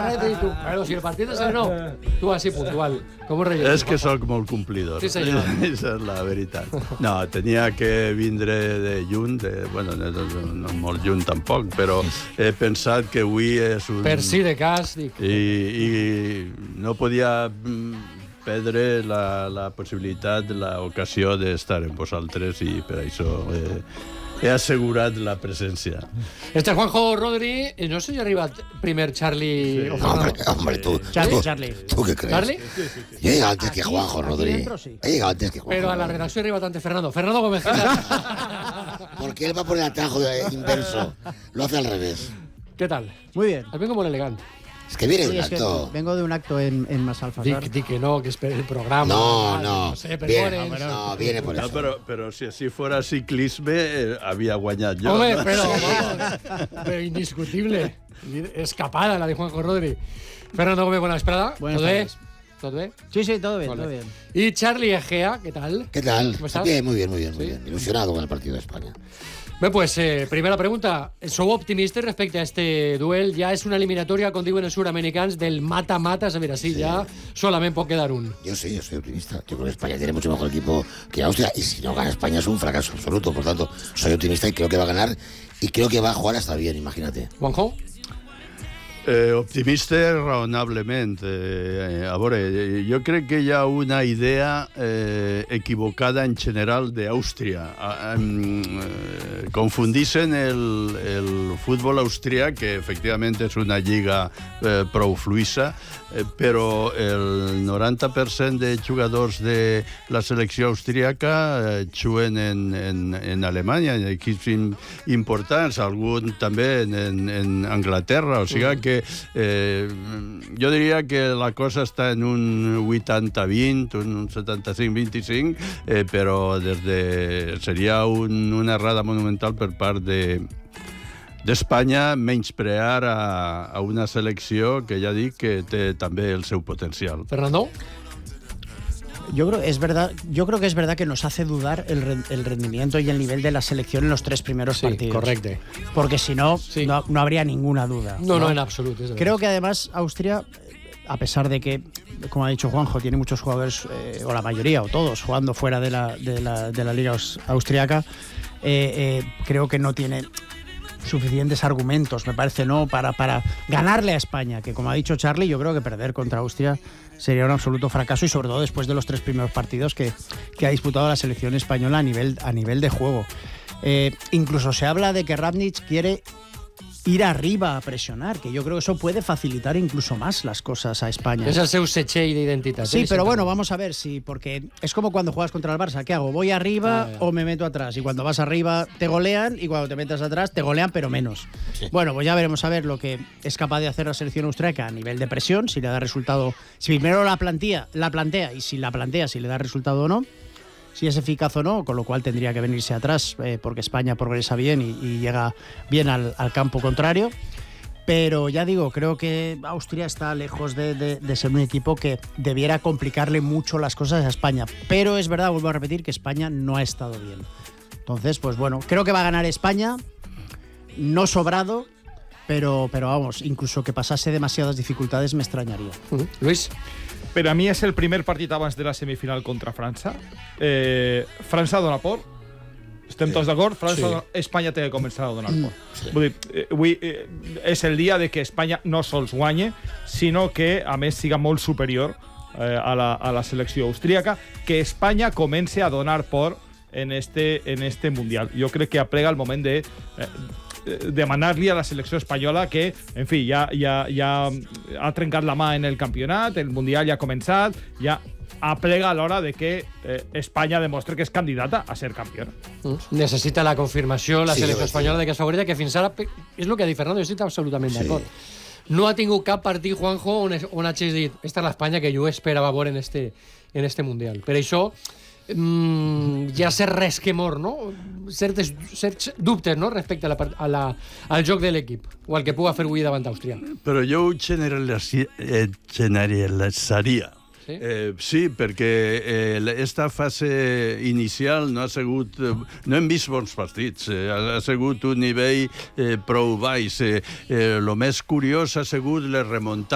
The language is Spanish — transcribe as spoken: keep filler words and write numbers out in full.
parece? I tu, però si el partit és no. Tu així puntual. Com ho relleu? És que sóc molt complidor. Sí, senyor. Esa és la veritat. No, tenia que vindre de lluny, de, bueno, no, no molt lluny tampoc, però he pensat que avui és un... Per si de cas, dic. I, i no podia perdre la, la possibilitat, l'ocasió d'estar amb vosaltres i per això he, he assegurat la presència. Este Juanjo Rodri, no sé si ha arribat primer Charlie... Sí. No, hombre, hombre, tú, Charlie, tú, Charlie. ¿tú qué crees? ¿Charlie? Yo he llegado antes que Aquí, Juanjo, aquí Rodri. dentro, sí. He llegado antes que Juanjo. Pero a la Rodri. redacción arriba antes Fernando. Fernando Gómez. ¿Qué Porque él va por el atajo inverso. Lo hace al revés. ¿Qué tal? Muy bien. Al vengo muy elegante. Es que viene Sí, de un es que acto. vengo de un acto en, en Masalfasar. Dic, dic que no, que espere el programa. No, Ah, no. No sé, Viene, perdone. no, viene por No, eso. però, però si així fora ciclisme, eh, havia guanyat jo. Home, no? pero, vamos, pero indiscutible. Escapada la de Juanjo Rodri. Fernando Gómez, buena esperada. Buenas ¿Todo bien? tardes. ¿Todo bien? Sí, sí, todo bien, Vale. todo bien. Y Charlie Egea, ¿qué tal? ¿Qué tal? ¿Cómo estás? Bien, muy bien, muy bien, muy ¿Sí? bien. Ilusionado con el partido de España. Bé, pues, eh, primera pregunta. ¿Sou optimistes respecte a este duel? Ja és una eliminatòria, com diuen els suramericans, del mata-mata. A veure, sí, sí, ja solament pot quedar un. Yo sí, yo soy optimista. Yo creo que España tiene mucho mejor equipo que Austria y si no gana España es un fracaso absoluto. Por tanto, soy optimista y creo que va a ganar y creo que va a jugar hasta bien, imagínate. Juanjo? Eh, optimista raonablement. Eh, a veure, jo crec que hi ha una idea eh, equivocada en general d'Àustria. Eh, confundixen el, el futbol austríac, que efectivament és una lliga eh, prou fluïssa, eh, però el noranta per cent de jugadors de la selecció austríaca eh, juguen en, en, en Alemanya, en equips importants, algun també en, en, en Anglaterra, o sigui que Eh, jo diria que la cosa està en un vuitanta vint, un setanta-cinc vint-i-cinc, eh, però des de, seria un, una errada monumental per part de d'Espanya menysprear a, a una selecció que ja dic que té també el seu potencial. Fernando? Yo creo, es verdad, yo creo que es verdad que nos hace dudar el, re- el rendimiento y el nivel de la selección en los tres primeros Sí, partidos. correcto. Porque si no, Sí. no, no habría ninguna duda. No, no, en absoluto. es Creo verdad. que además Austria, a pesar de que, como ha dicho Juanjo, tiene muchos jugadores, eh, o la mayoría, o todos, jugando fuera de la, de la, de la liga aus- austriaca, eh, eh, creo que no tiene suficientes argumentos, me parece, ¿no?, para, para ganarle a España, que como ha dicho Charlie, yo creo que perder contra Austria sería un absoluto fracaso y sobre todo después de los tres primeros partidos que, que ha disputado la selección española a nivel, a nivel de juego. Eh, incluso se habla de que Radnič quiere ir arriba a presionar, que yo creo que eso puede facilitar incluso más las cosas a España. És el seu setxell d'identitat. Sí, eh, pero sempre. bueno, vamos a ver si, porque es como cuando juegas contra el Barça, ¿qué hago? ¿Voy arriba Ah, ya. o me meto atrás? Y cuando vas arriba te golean y cuando te metes atrás te golean, pero menos. Bueno, pues ya veremos a ver lo que es capaz de hacer la selección austríaca a nivel de presión, si le da resultado, si primero la plantea, la plantea y si la plantea, si le da resultado o no, si es eficaz o no, con lo cual tendría que venirse atrás eh, porque España progresa bien y, y llega bien al, al campo contrario. Pero ya digo, creo que Austria está lejos de, de, de ser un equipo que debiera complicarle mucho las cosas a España. Pero es verdad, vuelvo a repetir, que España no ha estado bien. Entonces, pues bueno, creo que va a ganar España, no sobrado, pero, pero vamos, incluso que pasase demasiadas dificultades me extrañaría. Uh, Luis? Per a mi és el primer partit abans de la semifinal contra França. Eh, França dona por. Estem Sí. tots d'acord? França Sí. dona- Espanya té que començar a donar por. Sí. Vull dir, eh, avui eh, és el dia de que Espanya no sols guanye, sinó que, a més, siga molt superior eh, a, la, a la selecció austríaca, que Espanya comence a donar por en este, en este Mundial. Jo crec que aplega el moment de... Eh, demanar-li a la selecció espanyola que, en fi, ja, ja, ja ha trencat la mà en el campionat, el Mundial ja ha començat, ja aplega a l'hora de que eh, Espanya demostri que és candidata a ser campiona. Uh, necessita la confirmació la Sí, selecció jo vaig espanyola dir. de que és favorita, que fins ara, pe- és el que ha dit Fernando, jo estic absolutament Sí. d'acord. No ha tingut cap partit, Juanjo, on, es- on hagis dit esta és l'Espanya que jo esperava veure en este, en este Mundial. Per això mm, hi ha cert resquemor, no? Certes, certs dubtes, no?, respecte a la, part- a la, al joc de l'equip o al que puga fer avui davant d'Àustria. Però jo ho generalitzi- eh, generalitzaria. Sí? Eh, sí, perquè eh, esta fase inicial no ha sigut... Eh, no hem vist bons partits. Eh, ha, ha sigut un nivell eh, prou baix. Eh, eh, lo més curiós ha sigut les remuntades